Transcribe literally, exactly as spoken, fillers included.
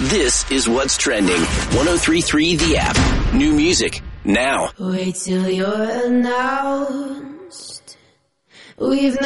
This is what's trending. one oh three point three The App. New music now. Wait till you're announced. We've